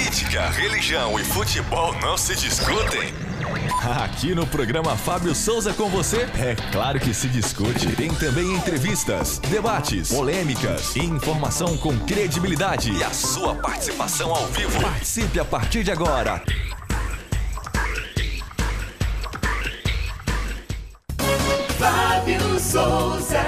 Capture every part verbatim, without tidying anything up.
Política, religião e futebol não se discutem? Aqui no programa Fábio Souza com você, é claro que se discute. Tem também entrevistas, debates, polêmicas e informação com credibilidade. E a sua participação ao vivo. Participe a partir de agora. Fábio Souza.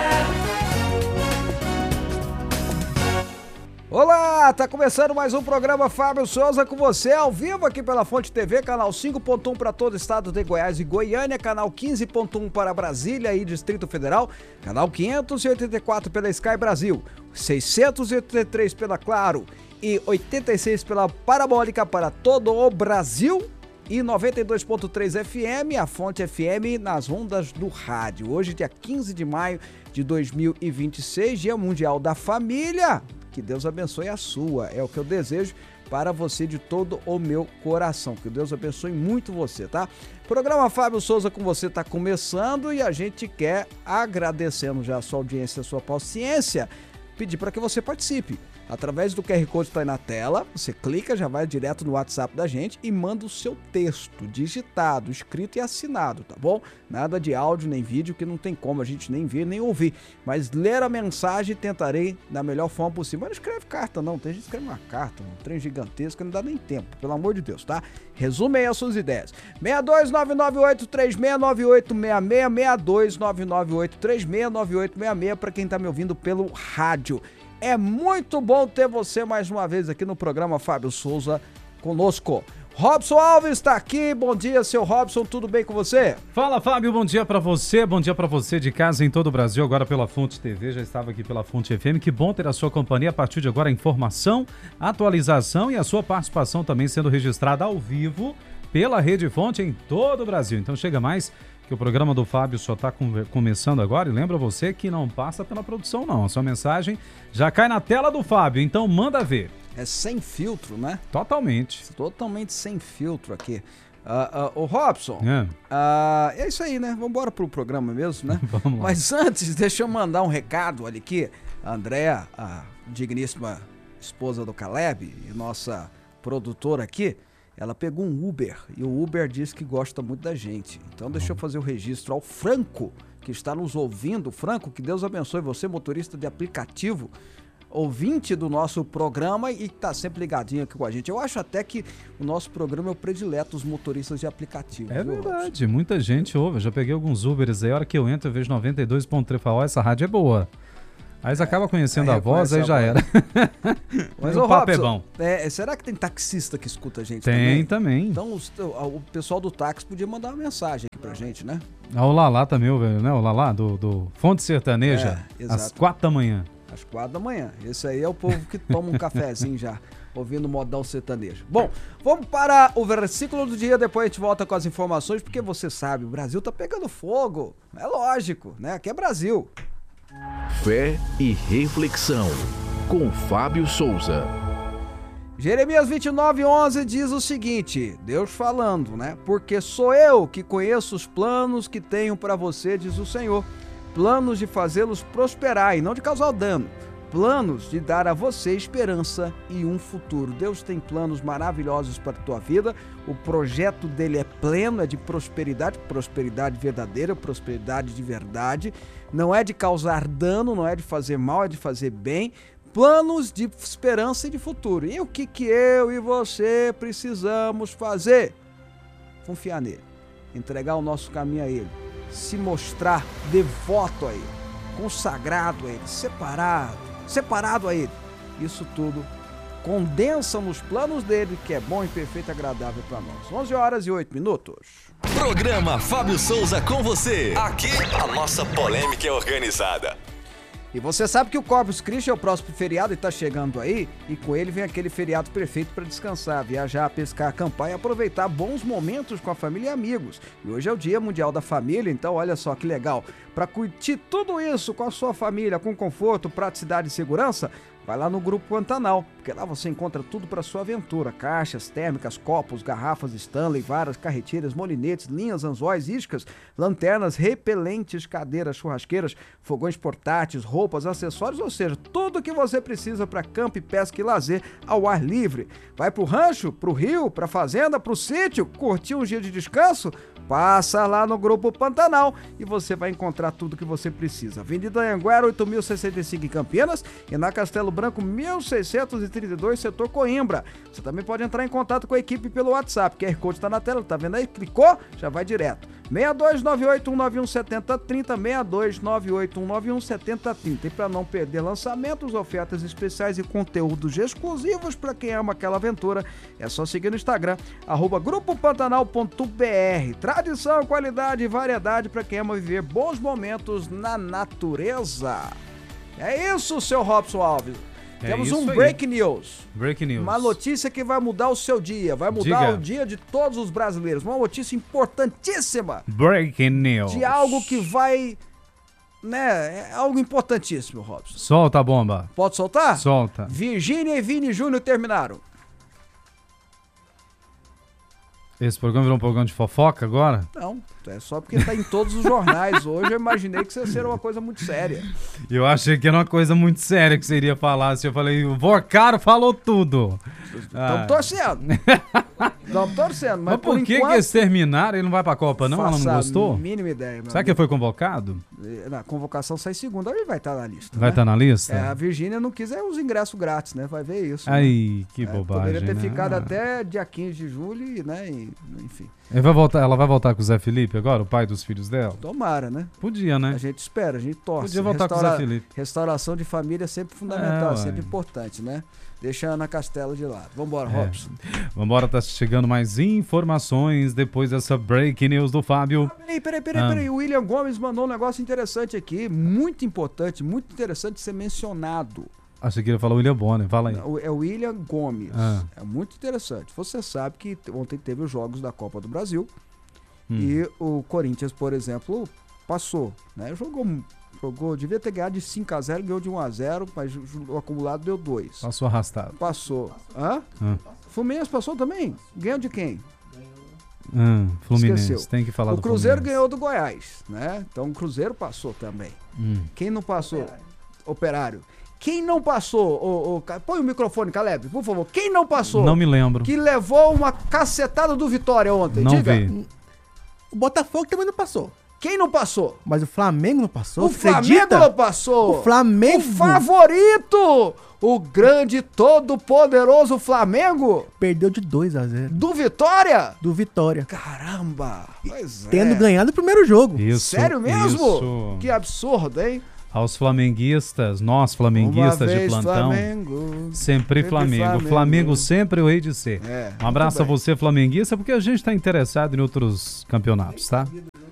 Olá, tá começando mais um programa Fábio Souza com você, ao vivo aqui pela Fonte T V, canal cinco ponto um para todo o estado de Goiás e Goiânia, canal quinze ponto um para Brasília e Distrito Federal, canal quinhentos e oitenta e quatro pela Sky Brasil, seiscentos e oitenta e três pela Claro e oitenta e seis pela Parabólica para todo o Brasil e noventa e dois ponto três F M, a Fonte F M nas ondas do rádio. Hoje, dia quinze de maio de dois mil e vinte e seis, Dia Mundial da Família. Que Deus abençoe a sua, é o que eu desejo para você de todo o meu coração. Que Deus abençoe muito você, tá? Programa Fábio Souza com você tá começando e a gente quer, agradecendo já a sua audiência, a sua paciência, pedir para que você participe. Através do Q R Code que está aí na tela, você clica, já vai direto no WhatsApp da gente e manda o seu texto digitado, escrito e assinado, tá bom? Nada de áudio nem vídeo, que não tem como a gente nem ver nem ouvir. Mas ler a mensagem tentarei da melhor forma possível. Mas não escreve carta não, tem gente que escreve uma carta, um trem gigantesco, não dá nem tempo, pelo amor de Deus, tá? Resume aí as suas ideias. seis dois nove nove oito três seis nove oito seis seis, seis dois nove nove oito três seis nove oito seis seis, para quem tá me ouvindo pelo rádio. É muito bom ter você mais uma vez aqui no programa Fábio Souza conosco. Robson Alves está aqui, bom dia, seu Robson, tudo bem com você? Fala, Fábio, bom dia pra você, bom dia pra você de casa em todo o Brasil, agora pela Fonte T V, já estava aqui pela Fonte F M, que bom ter a sua companhia, a partir de agora informação, atualização e a sua participação também sendo registrada ao vivo pela Rede Fonte em todo o Brasil, então chega mais, que o programa do Fábio só está começando agora e lembra você que não passa pela produção não, a sua mensagem já cai na tela do Fábio, então manda ver. É sem filtro, né? Totalmente. Totalmente sem filtro aqui. Uh, uh, o Robson, é. Uh, é isso aí, né? Vamos embora pro programa mesmo, né? Vamos lá. Mas antes, deixa eu mandar um recado ali aqui. A Andréa, a digníssima esposa do Caleb e nossa produtora aqui, ela pegou um Uber e o Uber disse que gosta muito da gente. Então deixa eu fazer o registro ao Franco, que está nos ouvindo. Franco, que Deus abençoe você, motorista de aplicativo, ouvinte do nosso programa e está sempre ligadinho aqui com a gente. Eu acho até que o nosso programa é o predileto dos motoristas de aplicativo. É viu, verdade, Robson? Muita gente ouve. Eu já peguei alguns Ubers aí, a hora que eu entro eu vejo noventa e dois ponto três, falo, ó, essa rádio é boa. Aí você é, acaba conhecendo é, a voz, aí já voz. Era. Mas o papo é bom. É, será que tem taxista que escuta a gente tem, também? Tem também. Então os, o, o pessoal do táxi podia mandar uma mensagem aqui pra gente, né? Ah, o Lalá também, né? O Lalá do, do Fonte Sertaneja, é, às quatro da manhã. Às quatro da manhã. Esse aí é o povo que toma um cafezinho já, ouvindo o modão sertanejo. Bom, vamos para o versículo do dia, depois a gente volta com as informações, porque você sabe, o Brasil tá pegando fogo. É lógico, né? Aqui é Brasil. Fé e reflexão, com Fábio Souza. Jeremias vinte e nove, onze diz o seguinte, Deus falando, né? Porque sou eu que conheço os planos que tenho para você, diz o Senhor. Planos de fazê-los prosperar e não de causar dano. Planos de dar a você esperança e um futuro. Deus tem planos maravilhosos para a tua vida. O projeto dele é pleno, é de prosperidade, prosperidade verdadeira, prosperidade de verdade. Não é de causar dano, não é de fazer mal, é de fazer bem. Planos de esperança e de futuro. E o que, que eu e você precisamos fazer? Confiar nele, entregar o nosso caminho a ele, se mostrar devoto a ele, consagrado a ele, separado, separado a ele. Isso tudo condensa nos planos dele, que é bom e perfeito e agradável para nós. onze horas e oito minutos. Programa Fábio Souza com você. Aqui a nossa polêmica é organizada. E você sabe que o Corpus Christi é o próximo feriado e está chegando aí, e com ele vem aquele feriado perfeito para descansar, viajar, pescar, acampar e aproveitar bons momentos com a família e amigos. E hoje é o Dia Mundial da Família, então olha só que legal. Para curtir tudo isso com a sua família, com conforto, praticidade e segurança, vai lá no Grupo Pantanal, porque lá você encontra tudo para sua aventura. Caixas térmicas, copos, garrafas Stanley, varas, carreteiras, molinetes, linhas, anzóis, iscas, lanternas, repelentes, cadeiras, churrasqueiras, fogões portáteis, roupas, acessórios, ou seja, tudo que você precisa para campo, pesca e lazer ao ar livre. Vai pro rancho, pro rio, pra fazenda, pro sítio, curtir um dia de descanso? Passa lá no Grupo Pantanal e você vai encontrar tudo que você precisa. Avenida Anhanguera, oito mil e sessenta e cinco em Campinas e na Castelo Branco, mil seiscentos e trinta e dois, setor Coimbra. Você também pode entrar em contato com a equipe pelo WhatsApp. O Q R Code está na tela, tá vendo aí? Clicou, já vai direto. seis dois nove oito um nove um sete zero três zero, seis dois nove oito um nove um sete zero três zero. E para não perder lançamentos, ofertas especiais e conteúdos exclusivos para quem ama aquela aventura, é só seguir no Instagram, arroba grupo pantanal ponto b r. Tradição, qualidade e variedade para quem ama viver bons momentos na natureza. É isso, seu Robson Alves. É Temos um aí. break news. Break news. Uma notícia que vai mudar o seu dia, vai mudar Diga. o dia de todos os brasileiros. Uma notícia importantíssima. Breaking news. De algo que vai, né, é algo importantíssimo, Robson. Solta a bomba. Pode soltar? Solta. Virgínia e Vini Júnior terminaram. Esse programa virou um programa de fofoca agora? Não, é só porque tá em todos os jornais. Hoje eu imaginei que isso ia ser uma coisa muito séria. Eu achei que era uma coisa muito séria que você iria falar. Assim, eu falei, o Vorcaro falou tudo. Estamos Ah. torcendo. Estamos torcendo, mas, Mas por, por que, enquanto... que eles terminaram? Ele não vai pra Copa, não? Ela não faça gostou? a mínima ideia. meu Será que ele foi convocado? amigo. Na convocação sai segunda, ele vai estar na lista. Vai né? estar na lista? É, a Virgínia não quis é os ingressos grátis, né? Vai ver isso. né? Aí, que É, bobagem, Poderia ter né? ficado Ah. até dia quinze de julho, e, né? E, enfim. Ele vai voltar, ela vai voltar com o Zé Felipe agora, o pai dos filhos dela? Tomara, né? Podia, A né? gente espera, a gente torce. Podia voltar com o Zé Felipe. Restauração de família é sempre fundamental, É, é, sempre ué. importante, né? Deixa a Ana Castelo de lado. Vambora, É. Robson. Vambora, tá chegando mais informações depois dessa break news do Fábio. Peraí, peraí, peraí, Ah. peraí. O William Gomes mandou um negócio interessante aqui, muito importante, muito interessante de ser mencionado. Achei que ele falou William Bonner, fala aí. O- É o William Gomes. Ah. É muito interessante. Você sabe que ontem teve os jogos da Copa do Brasil Hum. e o Corinthians, por exemplo, passou, né? Jogou, jogou, devia ter ganhado de cinco a zero, ganhou de um a zero, mas o acumulado deu dois. Passou arrastado. Passou. Hã? Ah. Fluminense passou também? Ganhou de quem? Ah, Fluminense, Esqueceu. tem que falar O do Cruzeiro Fluminense. ganhou do Goiás, né? Então o Cruzeiro passou também. Hum. Quem não passou? Operário. Quem não passou? O, o, Ca- põe o microfone, Caleb, por favor. Quem não passou? Não me lembro. Que levou uma cacetada do Vitória ontem. Não Diga. vi. O Botafogo também não passou. Quem não passou? Mas o Flamengo não passou, O você Flamengo acredita? não passou. O Flamengo. O favorito. O grande, todo-poderoso Flamengo Perdeu de dois a zero. do Vitória. Do Vitória. Caramba. Pois é. Tendo ganhado o primeiro jogo. Isso, Sério mesmo? isso. Que absurdo, hein? Aos flamenguistas, nós flamenguistas Uma de vez plantão, Flamengo. sempre Sempre Flamengo. Flamengo. Flamengo sempre o rei de ser. É, Um abraço a muito bem. você, flamenguista, porque a gente está interessado em outros campeonatos, tá?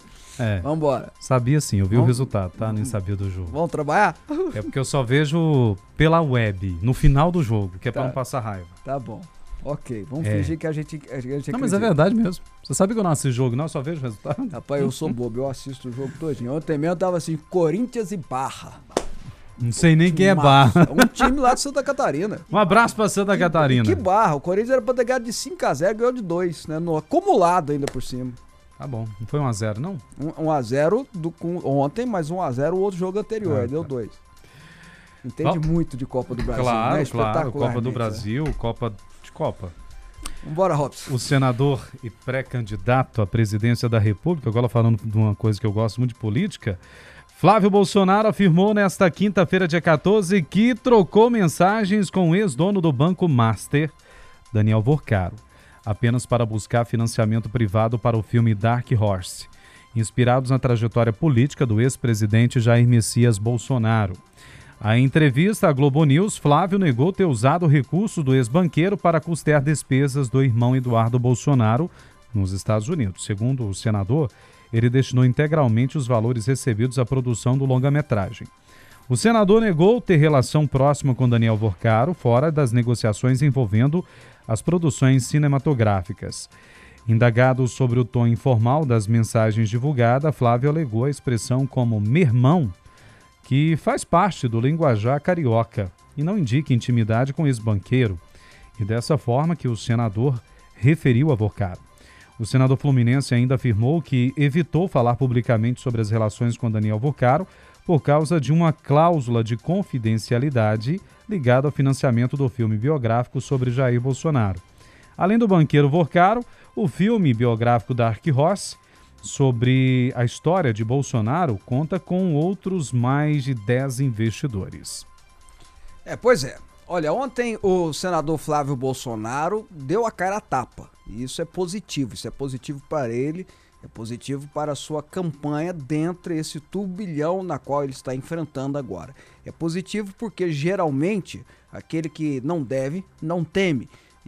É, Vambora. sabia sim, eu vi o Vamos- resultado, tá? Nem sabia do jogo. Vamos trabalhar? É porque eu só vejo pela web, no final do jogo, que é pra Tá. não passar raiva. Tá bom. Ok, vamos É. fingir que a gente, a gente Não, mas é acredita. verdade mesmo. Você sabe que eu não assisto jogo, não? Eu só vejo o resultado. Rapaz, eu sou bobo, eu assisto o jogo todinho. Ontem mesmo tava assim, Corinthians e Barra. Não sei nem quem é Massa. Barra. Um time lá de Santa Catarina. Um abraço pra Santa Catarina. Que Barra, o Corinthians era pra ter ganhado de cinco a zero, ganhou de dois, né? No acumulado ainda por cima. Tá bom, não foi um a zero, não? um a zero do, com, ontem, mas um a zero o outro jogo anterior, Ah, aí deu tá. dois. Entende Bom, muito de Copa do Brasil, Claro, né? claro. Copa do Espetacularmente, Brasil, Copa de Copa. né? Vambora, Robson. O senador e pré-candidato à presidência da República, agora falando de uma coisa que eu gosto muito de política, Flávio Bolsonaro afirmou nesta quinta-feira, dia quatorze, que trocou mensagens com o ex-dono do Banco Master, Daniel Vorcaro, apenas para buscar financiamento privado para o filme Dark Horse, inspirados na trajetória política do ex-presidente Jair Messias Bolsonaro. A entrevista à Globo News, Flávio negou ter usado recursos do ex-banqueiro para custear despesas do irmão Eduardo Bolsonaro nos Estados Unidos. Segundo o senador, ele destinou integralmente os valores recebidos à produção do longa-metragem. O senador negou ter relação próxima com Daniel Vorcaro, fora das negociações envolvendo as produções cinematográficas. Indagado sobre o tom informal das mensagens divulgadas, Flávio alegou a expressão como "mermão", que faz parte do linguajar carioca. e não indique intimidade com esse banqueiro. E dessa forma que o senador referiu a Vorcaro. O senador fluminense ainda afirmou que evitou falar publicamente sobre as relações com Daniel Vorcaro por causa de uma cláusula de confidencialidade ligada ao financiamento do filme biográfico sobre Jair Bolsonaro. Além do banqueiro Vorcaro, o filme biográfico Dark Horse sobre a história de Bolsonaro conta com outros mais de dez investidores. É, pois é. Olha, ontem o senador Flávio Bolsonaro deu a cara a tapa. E isso é positivo, isso é positivo para ele, é positivo para a sua campanha dentro desse turbilhão na qual ele está enfrentando agora. É positivo porque geralmente aquele que não deve, não teme.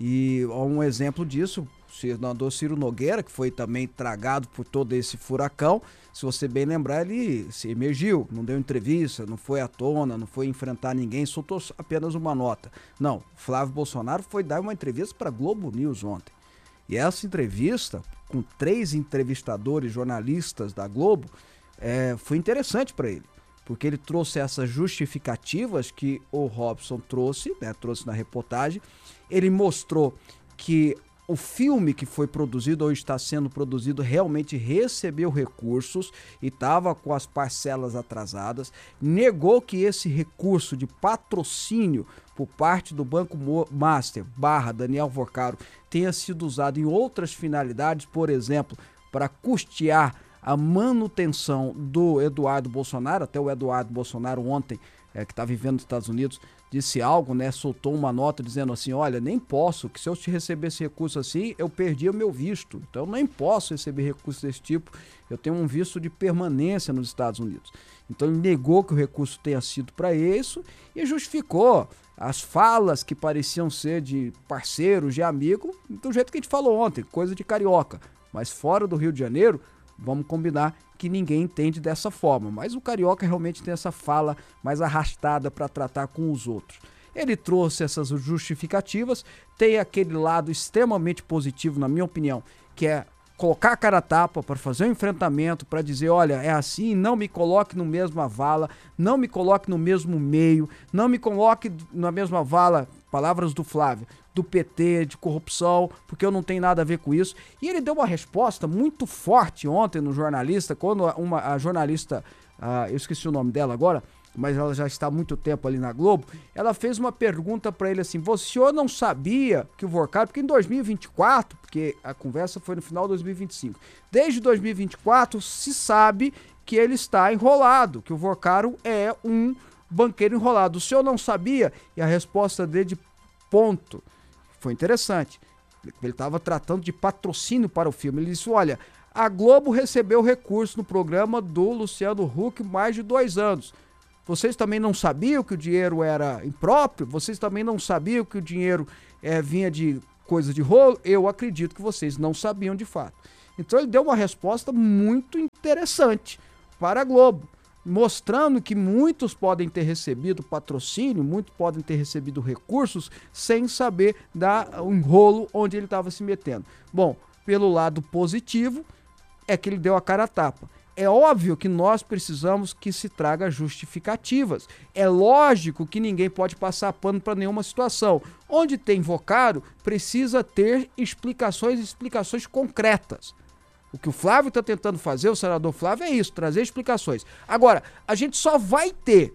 E um exemplo disso, o senador Ciro Nogueira, que foi também tragado por todo esse furacão, se você bem lembrar, ele se emergiu, não deu entrevista, não foi à tona, não foi enfrentar ninguém, soltou apenas uma nota. Não, Flávio Bolsonaro foi dar uma entrevista para a Globo News ontem. E essa entrevista, com três entrevistadores jornalistas da Globo, é, foi interessante para ele, porque ele trouxe essas justificativas que o Robson trouxe, né, trouxe na reportagem. Ele mostrou que o filme que foi produzido ou está sendo produzido realmente recebeu recursos e estava com as parcelas atrasadas, negou que esse recurso de patrocínio por parte do Banco Master barra Daniel Vorcaro tenha sido usado em outras finalidades, por exemplo, para custear a manutenção do Eduardo Bolsonaro. Até o Eduardo Bolsonaro ontem, é, que está vivendo nos Estados Unidos, disse algo, né? Soltou uma nota dizendo assim, olha, nem posso, que se eu te recebesse recurso assim, eu perdi o meu visto. Então eu nem posso receber recurso desse tipo, eu tenho um visto de permanência nos Estados Unidos. Então ele negou que o recurso tenha sido para isso e justificou as falas que pareciam ser de parceiros, de amigo, do jeito que a gente falou ontem, coisa de carioca. Mas fora do Rio de Janeiro, vamos combinar que ninguém entende dessa forma, mas o carioca realmente tem essa fala mais arrastada para tratar com os outros. Ele trouxe essas justificativas, tem aquele lado extremamente positivo, na minha opinião, que é colocar a cara a tapa para fazer um enfrentamento, para dizer, olha, é assim, não me coloque no mesma vala, não me coloque no mesmo meio, não me coloque na mesma vala, palavras do Flávio, do P T, de corrupção, porque eu não tenho nada a ver com isso. E ele deu uma resposta muito forte ontem no jornalista, quando uma, a jornalista, uh, eu esqueci o nome dela agora, mas ela já está há muito tempo ali na Globo, ela fez uma pergunta para ele assim, você senhor não sabia que o Vorcaro, porque em dois mil e vinte e quatro, porque a conversa foi no final de dois mil e vinte e cinco, desde dois mil e vinte e quatro se sabe que ele está enrolado, que o Vorcaro é um banqueiro enrolado. O senhor não sabia? E a resposta dele de ponto foi interessante. Ele estava tratando de patrocínio para o filme. Ele disse, olha, a Globo recebeu recurso no programa do Luciano Huck mais de dois anos. Vocês também não sabiam que o dinheiro era impróprio? Vocês também não sabiam que o dinheiro é, vinha de coisa de rolo? Eu acredito que vocês não sabiam de fato. Então ele deu uma resposta muito interessante para a Globo, mostrando que muitos podem ter recebido patrocínio, muitos podem ter recebido recursos sem saber dar o enrolo onde ele estava se metendo. Bom, pelo lado positivo, é que ele deu a cara a tapa. É óbvio que nós precisamos que se traga justificativas. É lógico que ninguém pode passar pano para nenhuma situação. Onde tem Vorcaro, precisa ter explicações, explicações concretas. O que o Flávio está tentando fazer, o senador Flávio, é isso, trazer explicações. Agora, a gente só vai ter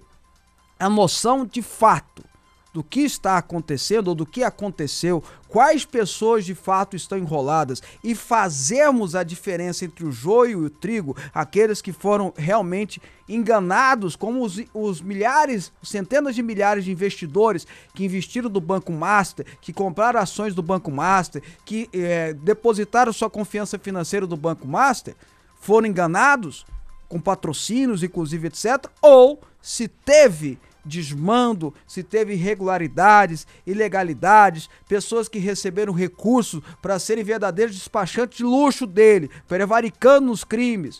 a noção de fato do que está acontecendo ou do que aconteceu, quais pessoas de fato estão enroladas e fazermos a diferença entre o joio e o trigo, aqueles que foram realmente enganados, como os, os milhares, centenas de milhares de investidores que investiram do Banco Master, que compraram ações do Banco Master, que é, depositaram sua confiança financeira do Banco Master, foram enganados com patrocínios, inclusive, etcétera, ou se teve desmando, se teve irregularidades, ilegalidades, pessoas que receberam recursos para serem verdadeiros despachantes de luxo dele, prevaricando nos crimes.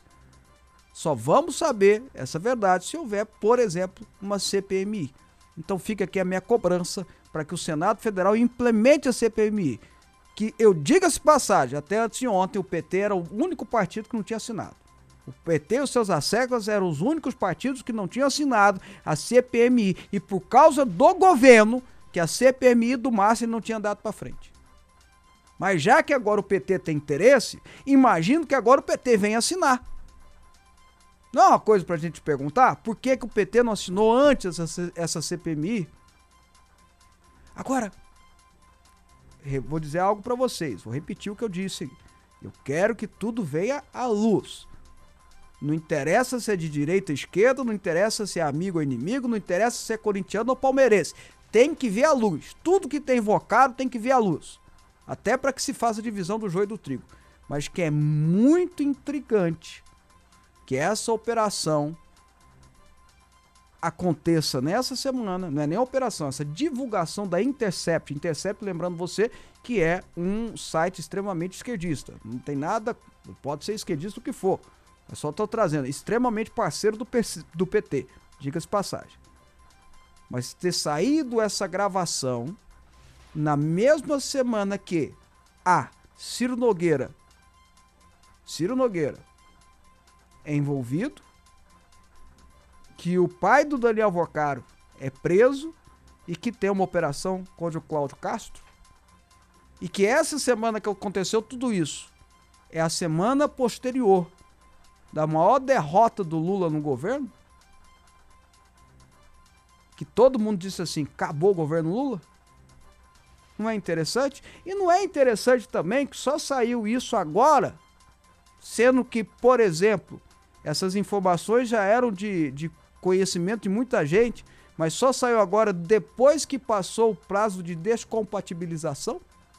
Só vamos saber essa verdade se houver, por exemplo, uma C P M I. Então fica aqui a minha cobrança para que o Senado Federal implemente a C P M I. Que eu diga-se passagem, até antes de ontem o P T era o único partido que não tinha assinado. O P T e os seus asseclas eram os únicos partidos que não tinham assinado a C P M I e por causa do governo que a C P M I do Márcio não tinha dado para frente. Mas já que agora o P T tem interesse, imagino que agora o P T venha assinar. Não é uma coisa pra gente perguntar? Por que, que o P T não assinou antes essa, essa C P M I? Agora, vou dizer algo pra vocês, vou repetir o que eu disse. Eu quero que tudo venha à luz. Não interessa se é de direita ou esquerda, não interessa se é amigo ou inimigo, não interessa se é corintiano ou palmeirense. Tem que ver a luz. Tudo que tem invocado tem que ver a luz. Até para que se faça a divisão do joio e do trigo. Mas que é muito intrigante que essa operação aconteça nessa semana, não é nem a operação, essa divulgação da Intercept. Intercept, lembrando você, que é um site extremamente esquerdista. Não tem nada, pode ser esquerdista o que for. Eu só estou trazendo, extremamente parceiro do, P C, do P T, diga-se passagem. Mas ter saído essa gravação na mesma semana que a Ciro Nogueira, Ciro Nogueira é envolvido, que o pai do Daniel Vocaro é preso e que tem uma operação contra o Cláudio Castro, e que essa semana que aconteceu tudo isso é a semana posterior da maior derrota do Lula no governo, que todo mundo disse assim, acabou o governo Lula. Não é interessante? E não é interessante também que só saiu isso agora, sendo que, por exemplo, essas informações já eram de, de conhecimento de muita gente, mas só saiu agora depois que passou o prazo de descompatibilização?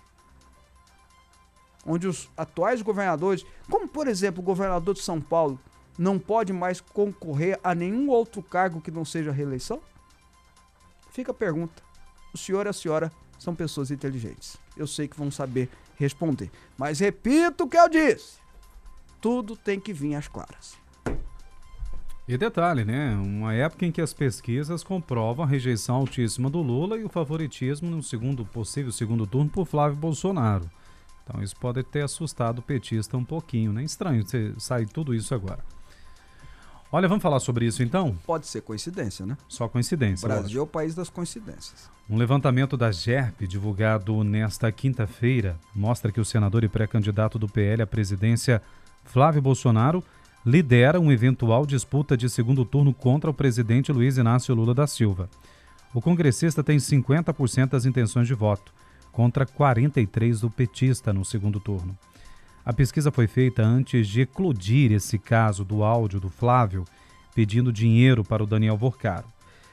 Onde os atuais governadores, como por exemplo o governador de São Paulo, não pode mais concorrer a nenhum outro cargo que não seja reeleição? Fica a pergunta. O senhor e a senhora são pessoas inteligentes. Eu sei que vão saber responder. Mas repito o que eu disse. Tudo tem que vir às claras. E detalhe, né? Uma época em que as pesquisas comprovam a rejeição altíssima do Lula e o favoritismo no segundo possível segundo turno por Flávio Bolsonaro. Então isso pode ter assustado o petista um pouquinho, né? Estranho você sair tudo isso agora. Olha, vamos falar sobre isso então? Pode ser coincidência, né? Só coincidência. O Brasil lógico. é o país das coincidências. Um levantamento da GERP, divulgado nesta quinta-feira, mostra que o senador e pré-candidato do P L à presidência, Flávio Bolsonaro, lidera uma eventual disputa de segundo turno contra o presidente Luiz Inácio Lula da Silva. O congressista tem cinquenta por cento das intenções de voto, contra quarenta e três por cento do petista no segundo turno. A pesquisa foi feita antes de eclodir esse caso do áudio do Flávio pedindo dinheiro para o Daniel Vocaro.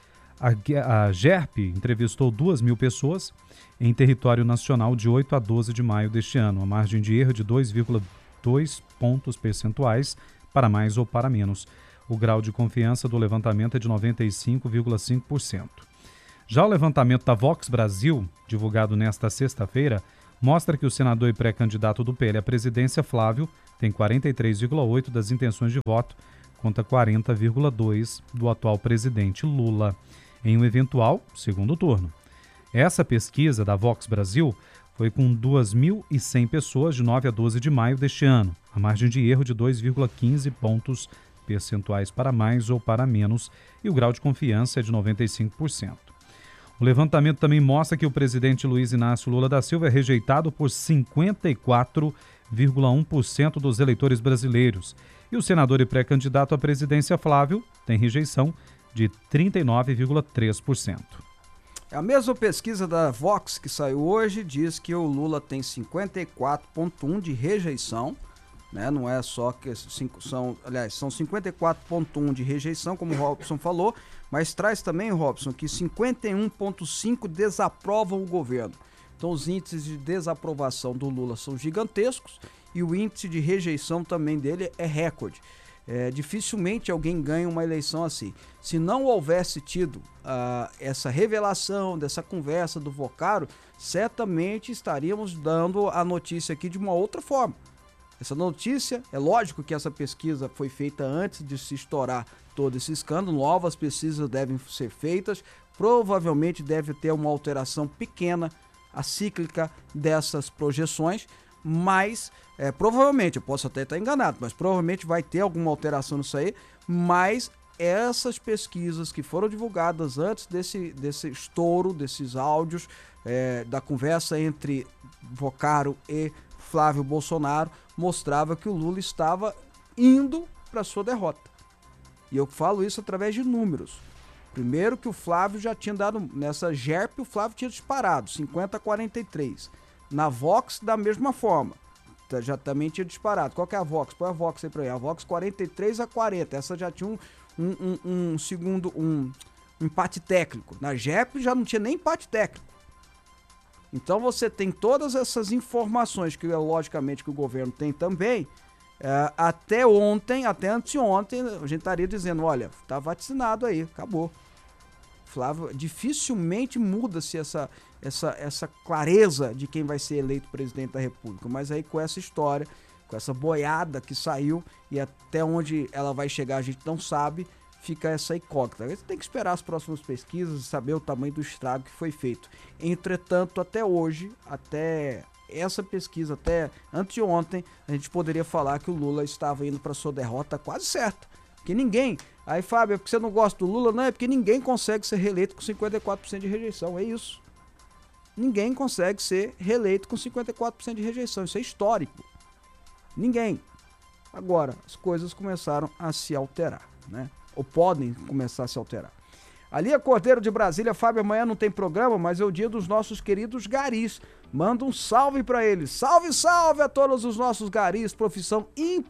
A GERP entrevistou duas mil pessoas em território nacional de oito a doze de maio deste ano, a margem de erro de dois vírgula dois pontos percentuais para mais ou para menos. O grau de confiança do levantamento é de noventa e cinco vírgula cinco por cento. Já o levantamento da Vox Brasil, divulgado nesta sexta-feira, mostra que o senador e pré-candidato do P L à presidência, Flávio, tem quarenta e três vírgula oito por cento das intenções de voto, contra quarenta vírgula dois por cento do atual presidente Lula, em um eventual segundo turno. Essa pesquisa da Vox Brasil foi com duas mil e cem pessoas de nove a doze de maio deste ano, a margem de erro de dois vírgula quinze pontos percentuais para mais ou para menos, e o grau de confiança é de noventa e cinco por cento. O levantamento também mostra que o presidente Luiz Inácio Lula da Silva é rejeitado por cinquenta e quatro vírgula um por cento dos eleitores brasileiros, e o senador e pré-candidato à presidência Flávio tem rejeição de trinta e nove vírgula três por cento. A mesma pesquisa da Vox que saiu hoje diz que o Lula tem cinquenta e quatro vírgula um por cento de rejeição, né? Não é só que cinco, são, aliás, são cinquenta e quatro vírgula um por cento de rejeição, como o Robson falou, mas traz também, Robson, que cinquenta e um vírgula cinco por cento desaprovam o governo. Então os índices de desaprovação do Lula são gigantescos e o índice de rejeição também dele é recorde. É, dificilmente alguém ganha uma eleição assim. Se não houvesse tido uh, essa revelação, dessa conversa do Vocaro, certamente estaríamos dando a notícia aqui de uma outra forma. Essa notícia, é lógico que essa pesquisa foi feita antes de se estourar todo esse escândalo, novas pesquisas devem ser feitas, provavelmente deve ter uma alteração pequena, acíclica dessas projeções, mas é, provavelmente, eu posso até estar enganado, mas provavelmente vai ter alguma alteração nisso aí, mas essas pesquisas que foram divulgadas antes desse, desse estouro, desses áudios, é, da conversa entre Vocaro e Flávio Bolsonaro, mostrava que o Lula estava indo para sua derrota. E eu falo isso através de números. Primeiro que o Flávio já tinha dado, nessa G E R P, o Flávio tinha disparado, cinquenta a quarenta e três. Na Vox, da mesma forma, já também tinha disparado. Qual que é a Vox? Põe a Vox aí pra aí. A Vox quarenta e três a quarenta. Essa já tinha um, um, um, um segundo, um, um empate técnico. Na G E P já não tinha nem empate técnico. Então você tem todas essas informações que, logicamente, que o governo tem também. É, até ontem, até anteontem, a gente estaria dizendo, olha, tá vacinado aí, acabou. Flávio, dificilmente muda-se essa, essa, essa clareza de quem vai ser eleito presidente da República. Mas aí com essa história, com essa boiada que saiu e até onde ela vai chegar a gente não sabe, fica essa incógnita. A gente tem que esperar as próximas pesquisas e saber o tamanho do estrago que foi feito. Entretanto, até hoje, até essa pesquisa, até anteontem, a gente poderia falar que o Lula estava indo para sua derrota quase certa. Porque ninguém... Aí, Fábio, é porque você não gosta do Lula? Não, é porque ninguém consegue ser reeleito com cinquenta e quatro por cento de rejeição. É isso. Ninguém consegue ser reeleito com cinquenta e quatro por cento de rejeição. Isso é histórico. Ninguém. Agora, as coisas começaram a se alterar, né? Ou podem começar a se alterar. Ali é Cordeiro de Brasília. Fábio, amanhã não tem programa, mas é o dia dos nossos queridos garis. Manda um salve para eles. Salve, salve a todos os nossos garis. Profissão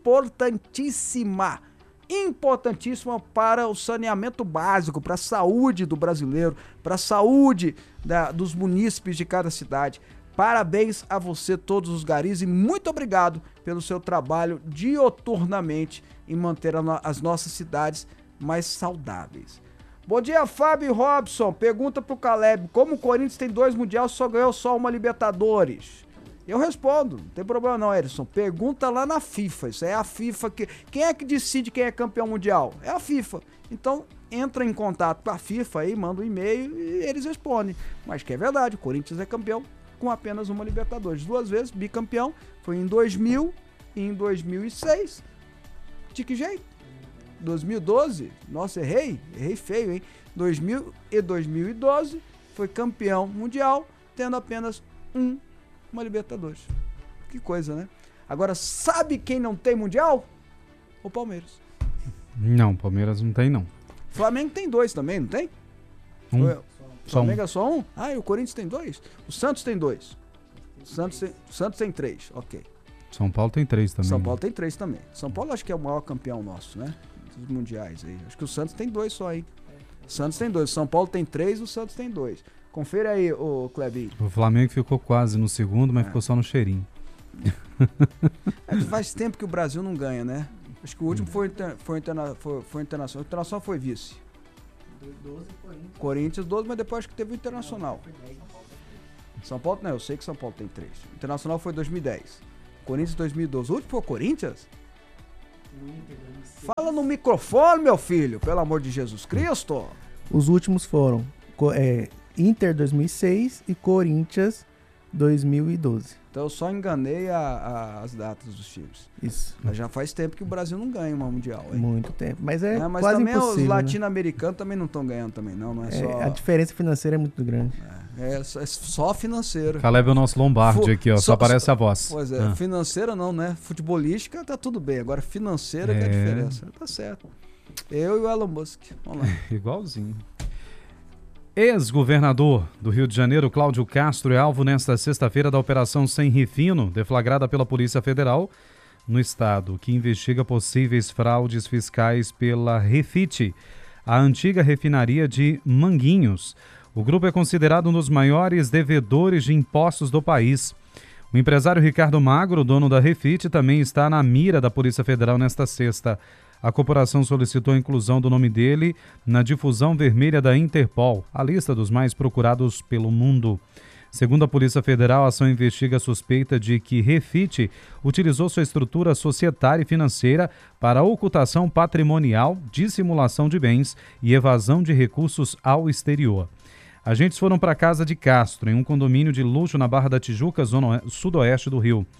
importantíssima. Importantíssima para o saneamento básico, para a saúde do brasileiro, para a saúde da, dos munícipes de cada cidade. Parabéns a você, todos os garis, e muito obrigado pelo seu trabalho dioturnamente em manter a no, as nossas cidades mais saudáveis. Bom dia, Fábio Robson. Pergunta pro Caleb, como o Corinthians tem dois mundiais e só ganhou só uma Libertadores? Eu respondo, não tem problema não, Edson. Pergunta lá na FIFA. Isso é a FIFA que... Quem é que decide quem é campeão mundial? É a FIFA. Então, entra em contato com a FIFA aí, manda um e-mail e eles respondem. Mas que é verdade, o Corinthians é campeão com apenas uma Libertadores. Duas vezes, bicampeão. Foi em dois mil e em dois mil e seis. De que jeito? dois mil e doze? Nossa, errei. Errei feio, hein? dois mil e dois mil e doze foi campeão mundial, tendo apenas um uma Libertadores. Que coisa, né? Agora, sabe quem não tem Mundial? O Palmeiras. Não, Palmeiras não tem, não. Flamengo tem dois também, não tem? Um. O Flamengo é só um? Ah, e o Corinthians tem dois? O Santos tem dois. O Santos tem, o Santos tem três, ok. São Paulo tem três também. São Paulo tem três também. São Paulo acho que é o maior campeão nosso, né? Dos mundiais aí. Acho que o Santos tem dois só aí. O Santos tem dois. O São Paulo tem três, o Santos tem dois. Confere aí, ô Clebinho. O Flamengo ficou quase no segundo, mas é. ficou só no cheirinho. É, faz tempo que o Brasil não ganha, né? Acho que o último foi, inter, foi, interna, foi, foi internacional. O internacional foi vice. doze, Corinthians. Corinthians, doze, mas depois acho que teve o internacional. São Paulo, não, eu sei que São Paulo tem três. O internacional foi dois mil e dez. Corinthians dois mil e doze. O último foi o Corinthians? Fala no microfone, meu filho, pelo amor de Jesus Cristo. Os últimos foram é, Inter dois mil e seis e Corinthians dois mil e doze. Então eu só enganei a, a, as datas dos times. Isso. Mas já faz tempo que o Brasil não ganha uma mundial. Hein? Muito tempo. Mas é, é mas quase também impossível, os né? latino-americanos também não estão ganhando também, não. Não é, é só... A diferença financeira é muito grande. É, é, é só financeira. Caleb é o nosso Lombardi Fu... aqui, ó. Só, só aparece só... a voz. Pois é, ah. Financeira não, né? Futebolística tá tudo bem. Agora financeira é... que é a diferença. Tá certo. Eu e o Elon Musk. Vamos lá. Igualzinho. Ex-governador do Rio de Janeiro, Cláudio Castro, é alvo nesta sexta-feira da Operação Sem Refino, deflagrada pela Polícia Federal no estado, que investiga possíveis fraudes fiscais pela Refit, a antiga refinaria de Manguinhos. O grupo é considerado um dos maiores devedores de impostos do país. O empresário Ricardo Magro, dono da Refit, também está na mira da Polícia Federal nesta sexta. A corporação solicitou a inclusão do nome dele na difusão vermelha da Interpol, a lista dos mais procurados pelo mundo. Segundo a Polícia Federal, a ação investiga a suspeita de que Refit utilizou sua estrutura societária e financeira para ocultação patrimonial, dissimulação de bens e evasão de recursos ao exterior. Agentes foram para a casa de Castro, em um condomínio de luxo na Barra da Tijuca, zona sudoeste do Rio.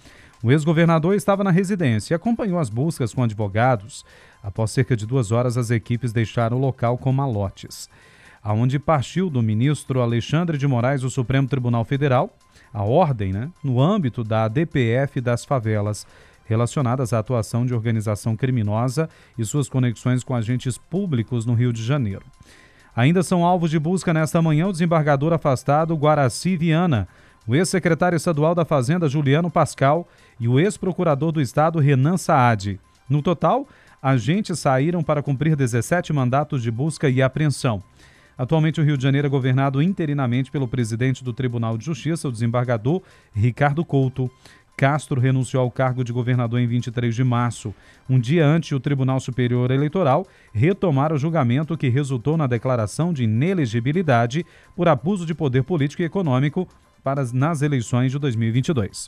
O ex-governador estava na residência e acompanhou as buscas com advogados. Após cerca de duas horas, as equipes deixaram o local com malotes. Aonde partiu do ministro Alexandre de Moraes do Supremo Tribunal Federal a ordem, né, no âmbito da D P F das favelas, relacionadas à atuação de organização criminosa e suas conexões com agentes públicos no Rio de Janeiro. Ainda são alvos de busca nesta manhã o desembargador afastado Guaraci Viana, o ex-secretário estadual da Fazenda Juliano Pascal e o ex-procurador do Estado Renan Saad. No total, agentes saíram para cumprir dezessete mandatos de busca e apreensão. Atualmente, o Rio de Janeiro é governado interinamente pelo presidente do Tribunal de Justiça, o desembargador Ricardo Couto. Castro renunciou ao cargo de governador em vinte e três de março, um dia antes de o Tribunal Superior Eleitoral retomar o julgamento que resultou na declaração de inelegibilidade por abuso de poder político e econômico para nas eleições de dois mil e vinte e dois.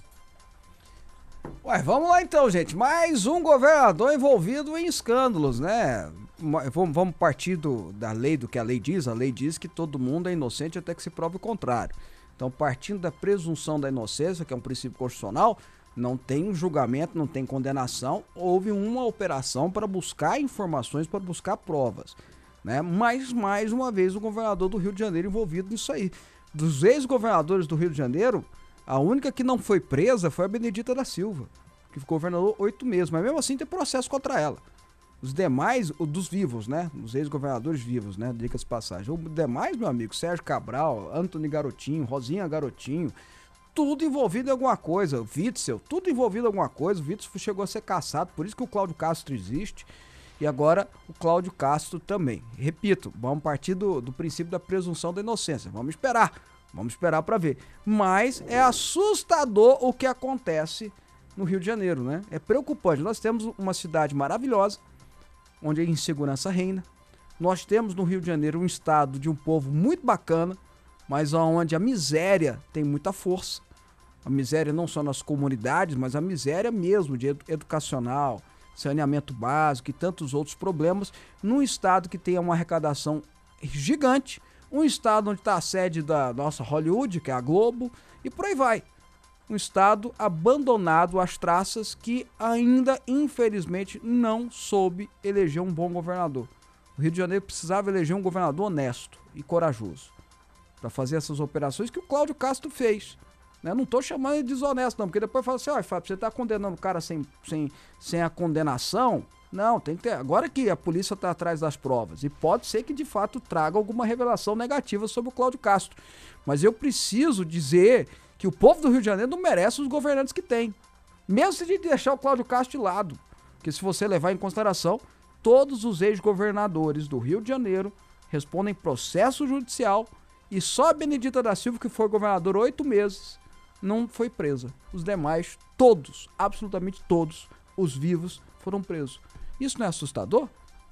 Ué, vamos lá então, gente. Mais um governador envolvido em escândalos, né? Vamos, vamos partir do, da lei, do que a lei diz. A lei diz que todo mundo é inocente até que se prove o contrário. Então, partindo da presunção da inocência, que é um princípio constitucional, não tem julgamento, não tem condenação, houve uma operação para buscar informações, para buscar provas, né? Mas, mais uma vez, o governador do Rio de Janeiro envolvido nisso aí. Dos ex-governadores do Rio de Janeiro, a única que não foi presa foi a Benedita da Silva, que ficou governador oito meses, mas mesmo assim tem processo contra ela. Os demais, o dos vivos, né? Os ex-governadores vivos, né? Dicas de passagem. Os demais, meu amigo, Sérgio Cabral, Antony Garotinho, Rosinha Garotinho, tudo envolvido em alguma coisa. Witzel, tudo envolvido em alguma coisa. O Witzel chegou a ser caçado, por isso que o Cláudio Castro existe. E agora o Cláudio Castro também. Repito, vamos partir do, do princípio da presunção da inocência. Vamos esperar, vamos esperar para ver. Mas é assustador o que acontece no Rio de Janeiro, né? É preocupante. Nós temos uma cidade maravilhosa, onde a insegurança reina. Nós temos no Rio de Janeiro um estado de um povo muito bacana, mas onde a miséria tem muita força. A miséria não só nas comunidades, mas a miséria mesmo de educacional, saneamento básico e tantos outros problemas, num estado que tem uma arrecadação gigante, um estado onde está a sede da nossa Hollywood, que é a Globo, e por aí vai. Um estado abandonado às traças que ainda, infelizmente, não soube eleger um bom governador. O Rio de Janeiro precisava eleger um governador honesto e corajoso para fazer essas operações que o Cláudio Castro fez. Né? Não estou chamando de desonesto, não, porque depois fala assim, olha, Fábio, você está condenando o cara sem, sem, sem a condenação? Não, tem que ter. Agora que a polícia está atrás das provas, e pode ser que de fato traga alguma revelação negativa sobre o Cláudio Castro. Mas eu preciso dizer que o povo do Rio de Janeiro não merece os governantes que tem. Mesmo se de deixar o Cláudio Castro de lado. Porque se você levar em consideração, todos os ex-governadores do Rio de Janeiro respondem processo judicial e só a Benedita da Silva, que foi governadora oito meses, não foi presa. Os demais, todos, absolutamente todos, os vivos, foram presos. Isso não é assustador?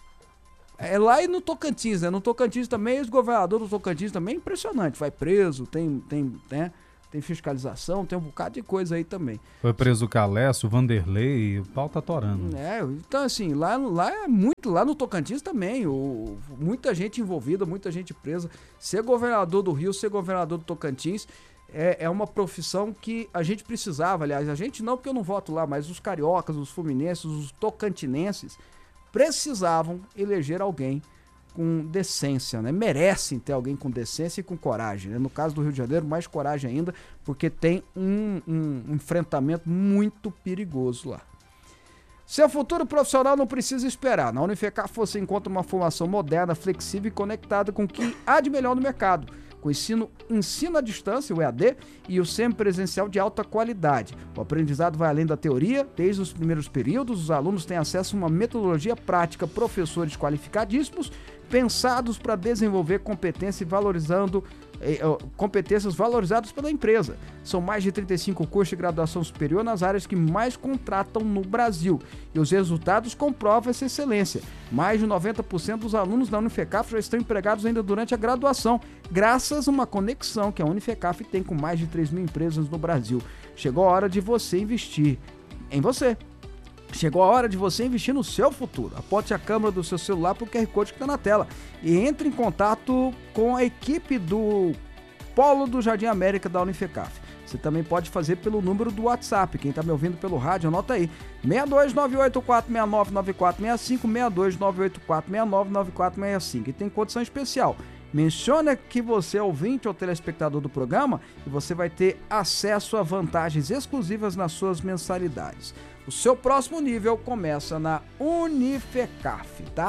É lá e no Tocantins, né? No Tocantins também, ex-governador do Tocantins também é impressionante. Vai preso, tem... tem né? Tem fiscalização, tem um bocado de coisa aí também. Foi preso o Calesso, o Vanderlei, o pau tá torando. É, então assim, lá, lá é muito, lá no Tocantins também, o, muita gente envolvida, muita gente presa. Ser governador do Rio, ser governador do Tocantins é, é uma profissão que a gente precisava, aliás, a gente não porque eu não voto lá, mas os cariocas, os fluminenses, os tocantinenses precisavam eleger alguém com decência, né? Merecem ter alguém com decência e com coragem, né? No caso do Rio de Janeiro, mais coragem ainda, porque tem um, um, um enfrentamento muito perigoso lá. Seu futuro profissional não precisa esperar. Na Unifecaf você encontra uma formação moderna, flexível e conectada com o que há de melhor no mercado, com ensino, ensino à distância, o E A D, e o semipresencial de alta qualidade. O aprendizado vai além da teoria, desde os primeiros períodos, os alunos têm acesso a uma metodologia prática, professores qualificadíssimos, pensados para desenvolver competência e valorizando eh, competências valorizadas pela empresa. São mais de trinta e cinco cursos de graduação superior nas áreas que mais contratam no Brasil. E os resultados comprovam essa excelência. Mais de noventa por cento dos alunos da Unifecaf já estão empregados ainda durante a graduação, graças a uma conexão que a Unifecaf tem com mais de três mil empresas no Brasil. Chegou a hora de você investir em você. Chegou a hora de você investir no seu futuro. Aponte a câmera do seu celular para o Q R Code que está na tela e entre em contato com a equipe do Polo do Jardim América da Unifecaf. Você também pode fazer pelo número do WhatsApp. Quem está me ouvindo pelo rádio, anota aí. seis dois nove oito quatro seis nove nove quatro seis cinco, seis dois nove oito quatro seis nove nove quatro seis cinco. E tem condição especial. Menciona que você é ouvinte ou telespectador do programa e você vai ter acesso a vantagens exclusivas nas suas mensalidades. O seu próximo nível começa na Unifecaf, tá?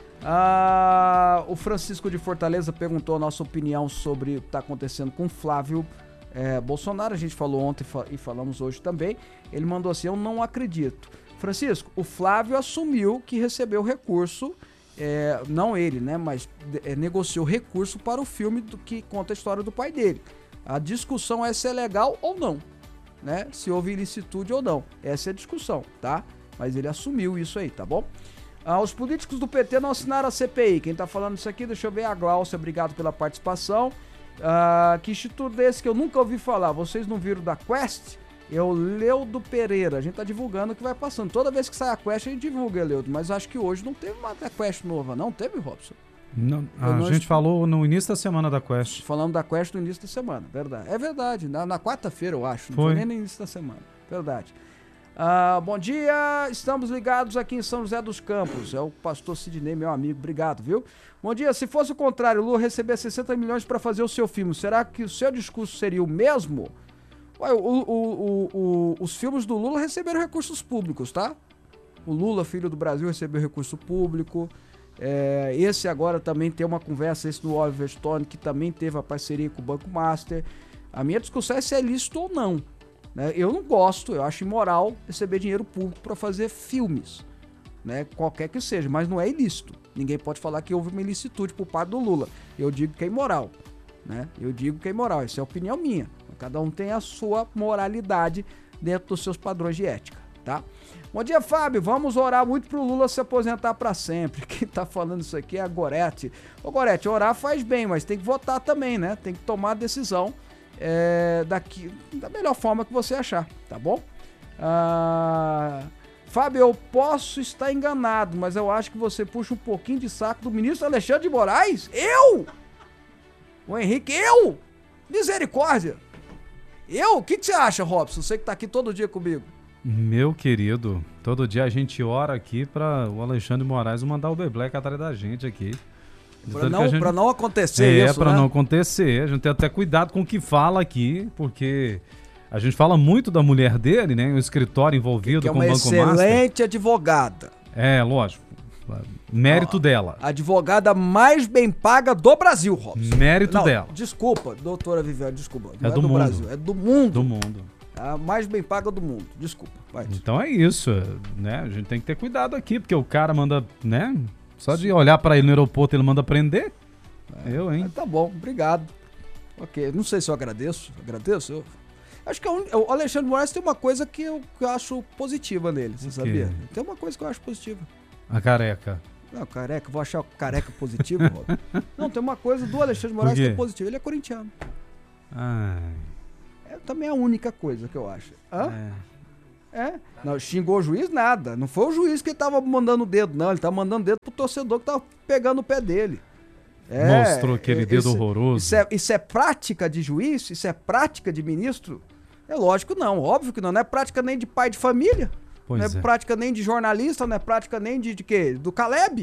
Ah, o Francisco de Fortaleza perguntou a nossa opinião sobre o que está acontecendo com o Flávio É, Bolsonaro. A gente falou ontem e falamos hoje também. Ele mandou assim: eu não acredito. Francisco, o Flávio assumiu que recebeu recurso, é, não ele, né, mas é, negociou recurso para o filme do, que conta a história do pai dele. A discussão é se é legal ou não, né, se houve ilicitude ou não. Essa é a discussão, tá? Mas ele assumiu isso aí, tá bom? Ah, os políticos do P T não assinaram a C P I. Quem tá falando isso aqui, deixa eu ver, a Glaucia, obrigado pela participação. Ah, que instituto desse que eu nunca ouvi falar? Vocês não viram da Quest? É o Leudo Pereira. A gente tá divulgando o que vai passando. Toda vez que sai a Quest a gente divulga, Leudo. Mas acho que hoje não teve uma Quest nova, não? Teve, Robson? Não, a não gente est... falou no início da semana da Quest. Falamos da Quest no início da semana, verdade. É verdade, na, na quarta-feira eu acho. Não foi. foi nem no início da semana, verdade. Ah, bom dia, estamos ligados aqui em São José dos Campos. É o pastor Sidney, meu amigo, obrigado, viu? Bom dia, se fosse o contrário, o Lula receber sessenta milhões para fazer o seu filme, será que o seu discurso seria o mesmo? Ué, o, o, o, o, os filmes do Lula receberam recursos públicos, tá? O Lula, filho do Brasil, recebeu recurso público. É, esse agora também tem uma conversa, esse do Oliver Stone, que também teve a parceria com o Banco Master. A minha discussão é se é lícito ou não. Né? Eu não gosto, eu acho imoral receber dinheiro público para fazer filmes, né? Qualquer que seja, mas não é ilícito. Ninguém pode falar que houve uma ilicitude por parte do Lula. Eu digo que é imoral, né? Eu digo que é imoral, essa é a opinião minha. Cada um tem a sua moralidade dentro dos seus padrões de ética, tá? Bom dia, Fábio. Vamos orar muito pro Lula se aposentar para sempre. Quem tá falando isso aqui é a Gorete. Ô, Gorete, orar faz bem, mas tem que votar também, né? Tem que tomar a decisão é, daqui, da melhor forma que você achar, tá bom? Ah, Fábio, eu posso estar enganado, mas eu acho que você puxa um pouquinho de saco do ministro Alexandre de Moraes. Eu? O Henrique, eu? Misericórdia. Eu? O que, que você acha, Robson? Você que tá aqui todo dia comigo. Meu querido, todo dia a gente ora aqui para o Alexandre de Moraes mandar o Bebleque atrás da gente aqui. Pra não, gente... pra não acontecer é, isso, É, pra né? não acontecer. A gente tem até cuidado com o que fala aqui, porque a gente fala muito da mulher dele, né? O escritório envolvido que é com o Banco Master. uma excelente advogada. É, lógico. Mérito a, dela. A advogada mais bem paga do Brasil, Robson. Mérito não, dela. Desculpa, doutora Viviane, desculpa. Não é, é do, do mundo. Brasil, é do mundo. Do mundo. A mais bem paga do mundo. Desculpa. Vai. Então é isso, né? A gente tem que ter cuidado aqui, porque o cara manda, né? Só de olhar pra ele no aeroporto ele manda prender. É, eu, hein? Tá bom, obrigado. Ok, não sei se eu agradeço. Agradeço? Eu... Acho que é um... o Alexandre de Moraes tem uma coisa que eu, que eu acho positiva nele, você sabia? Tem uma coisa que eu acho positiva. A careca. Não, careca, vou achar o careca positivo, Rob. Não, tem uma coisa do Alexandre de Moraes que é positiva. Ele é corintiano. Ai... É também a única coisa que eu acho. Hã? É. É? Não, xingou o juiz, nada. Não foi o juiz que tava mandando o dedo, não. Ele tava mandando o dedo pro torcedor que tava pegando o pé dele. É, mostrou aquele dedo isso, horroroso. Isso é, isso é prática de juiz? Isso é prática de ministro? É lógico não, óbvio que não. Não é prática nem de pai de família. Pois não é, é prática nem de jornalista, não é prática nem de, de quê? Do Caleb.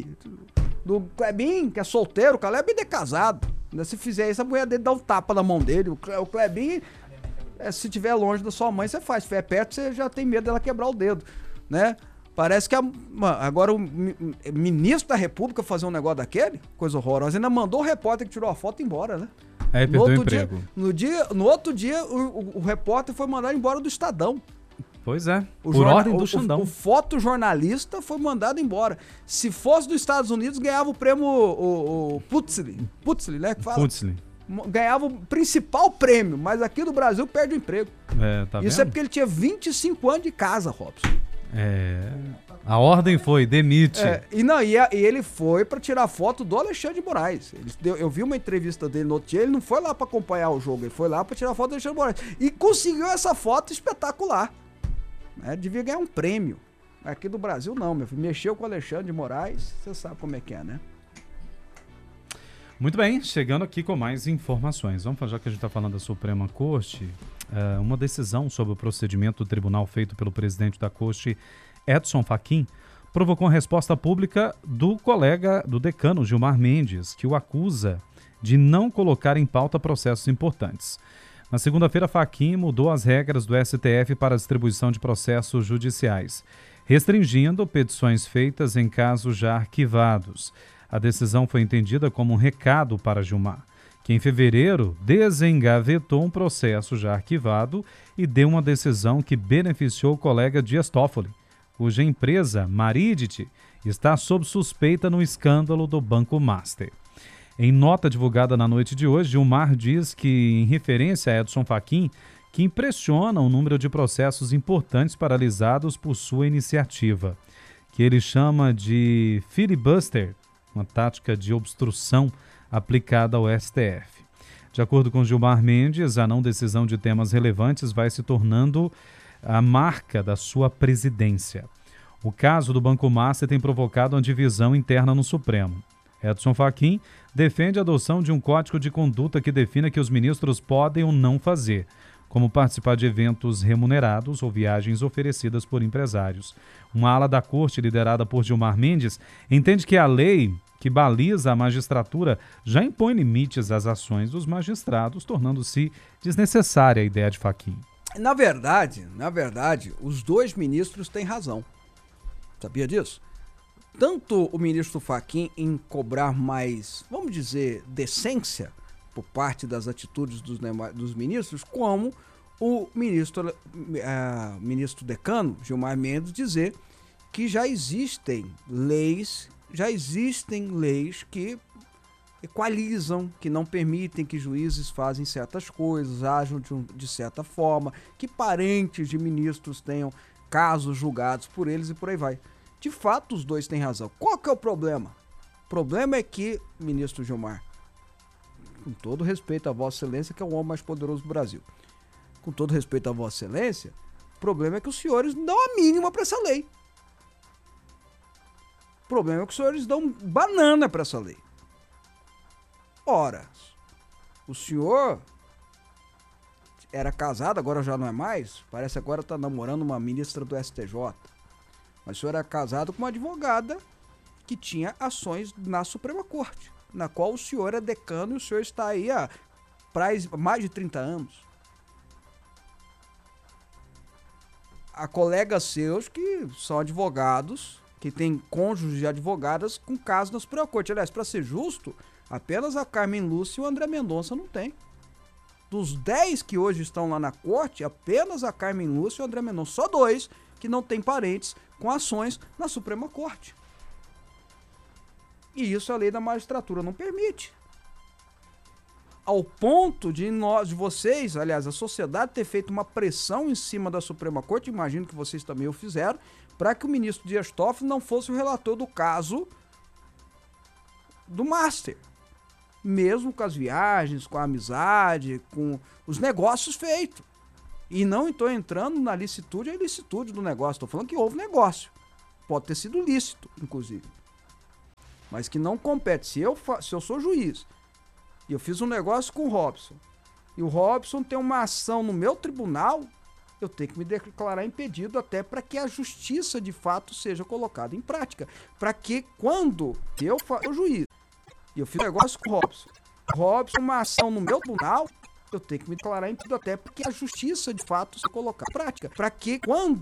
Do Clebinho, que é solteiro. O Caleb é casado. Se fizer isso, a mulher dele dá um tapa na mão dele. O Clebinho... É, se estiver longe da sua mãe, você faz. Se estiver perto, você já tem medo dela quebrar o dedo, né? Parece que a, agora o ministro da República fazer um negócio daquele, coisa horrorosa, ainda mandou o repórter que tirou a foto embora, né? Aí perdeu o emprego. Dia, no, dia, no outro dia, o, o, o repórter foi mandado embora do Estadão. Pois é, o por jornal, ordem do o, Xandão. O, o fotojornalista foi mandado embora. Se fosse dos Estados Unidos, ganhava o prêmio o, o Pulitzer, Pulitzer, né? Que fala. Pulitzer. Ganhava o principal prêmio, mas aqui no Brasil perde o emprego. É, tá Isso vendo? é porque ele tinha vinte e cinco anos de casa, Robson. É. A ordem foi, demite. É, e, não, e, a, e ele foi pra tirar foto do Alexandre de Moraes. Ele deu, eu vi uma entrevista dele no outro dia, ele não foi lá pra acompanhar o jogo, ele foi lá pra tirar foto do Alexandre de Moraes. E conseguiu essa foto espetacular. É, devia ganhar um prêmio. Aqui do Brasil não, meu filho. Mexeu com o Alexandre de Moraes, você sabe como é que é, né? Muito bem, chegando aqui com mais informações. Vamos falar, já que a gente está falando da Suprema Corte, uh, uma decisão sobre o procedimento do tribunal feito pelo presidente da Corte, Edson Fachin, provocou uma resposta pública do colega do decano Gilmar Mendes, que o acusa de não colocar em pauta processos importantes. Na segunda-feira, Fachin mudou as regras do S T F para a distribuição de processos judiciais, restringindo petições feitas em casos já arquivados. A decisão foi entendida como um recado para Gilmar, que em fevereiro desengavetou um processo já arquivado e deu uma decisão que beneficiou o colega Dias Toffoli, cuja empresa, Maridit, está sob suspeita no escândalo do Banco Master. Em nota divulgada na noite de hoje, Gilmar diz que, em referência a Edson Fachin, que impressiona o número de processos importantes paralisados por sua iniciativa, que ele chama de filibuster, uma tática de obstrução aplicada ao S T F. De acordo com Gilmar Mendes, a não decisão de temas relevantes vai se tornando a marca da sua presidência. O caso do Banco Master tem provocado uma divisão interna no Supremo. Edson Fachin defende a adoção de um código de conduta que defina que os ministros podem ou não fazer, como participar de eventos remunerados ou viagens oferecidas por empresários. Uma ala da corte, liderada por Gilmar Mendes, entende que a lei que baliza a magistratura já impõe limites às ações dos magistrados, tornando-se desnecessária a ideia de Fachin. Na verdade, na verdade, os dois ministros têm razão. Sabia disso? Tanto o ministro Fachin em cobrar mais, vamos dizer, decência por parte das atitudes dos, dos ministros, como o ministro, uh, ministro decano, Gilmar Mendes, dizer que já existem leis, já existem leis que equalizam, que não permitem que juízes façam certas coisas, ajam de, um, de certa forma, que parentes de ministros tenham casos julgados por eles e por aí vai. De fato, os dois têm razão. Qual que é o problema? O problema é que, ministro Gilmar, com todo respeito a Vossa Excelência, que é o homem mais poderoso do Brasil, com todo respeito a Vossa Excelência, o problema é que os senhores não dão a mínima para essa lei. O problema é que os senhores dão banana para essa lei. Ora, o senhor era casado, agora já não é mais, parece agora está namorando uma ministra do S T J, mas o senhor era casado com uma advogada que tinha ações na Suprema Corte, na qual o senhor é decano e o senhor está aí há mais de trinta anos. Há colegas seus que são advogados, que têm cônjuges de advogadas com casos na Suprema Corte. Aliás, para ser justo, apenas a Carmen Lúcia e o André Mendonça não tem. Dos dez que hoje estão lá na corte, apenas a Carmen Lúcia e o André Mendonça. Só dois que não têm parentes com ações na Suprema Corte. E isso a lei da magistratura não permite. Ao ponto de nós, de vocês, aliás, a sociedade ter feito uma pressão em cima da Suprema Corte, imagino que vocês também o fizeram, para que o ministro Dias Toffoli não fosse o relator do caso do Master. Mesmo com as viagens, com a amizade, com os negócios feitos. E não estou entrando na licitude e ilicitude do negócio. Estou falando que houve negócio. Pode ter sido lícito, inclusive. Mas que não compete. Se eu, se eu sou juiz e eu fiz um negócio com o Robson, e o Robson tem uma ação no meu tribunal, eu tenho que me declarar impedido até para que a justiça de fato seja colocada em prática. Para que quando eu sou juiz e eu fiz um negócio com o Robson, Robson, uma ação no meu tribunal, eu tenho que me declarar impedido até para que a justiça de fato seja colocada em prática. Para que quando